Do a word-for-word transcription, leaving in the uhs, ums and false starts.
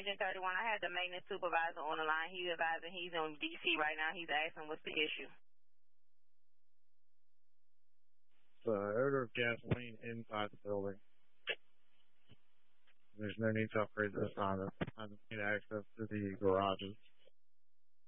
Engine thirty-one. I had the maintenance supervisor on the line. He's advising he's on D C right now. He's asking what's the issue. The odor of gasoline inside the building. There's no need to upgrade this time. I just need access to the garages.